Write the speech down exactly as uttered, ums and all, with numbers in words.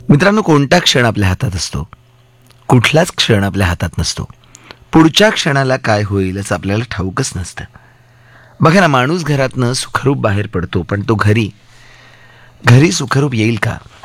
मित्रांनो, कोणता क्षण आपल्या हातात असतो? कुठलाच क्षण आपल्या हातात नसतो. पुढच्या क्षणाला काय होईल असं आपल्याला ठाऊकच नसतं. बघा ना, माणूस घरातनं सुखरूप बाहेर पडतो, पण तो घरी घरी सुखरूप येईल का?